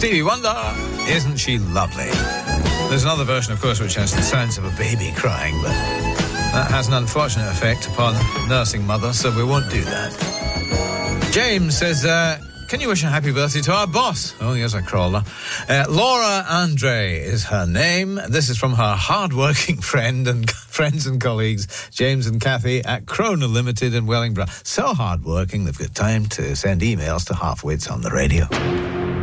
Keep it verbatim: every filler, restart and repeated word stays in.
Stevie Wonder, Isn't She Lovely? There's another version, of course, which has the sounds of a baby crying, but that has an unfortunate effect upon nursing mother, so we won't do that. James says, uh, can you wish a happy birthday to our boss? Oh, here's a crawler. Uh, Laura Andre is her name. This is from her hard-working friend and friends and colleagues, James and Kathy at Krona Limited in Wellingborough. So hard-working, they've got time to send emails to half-wits on the radio.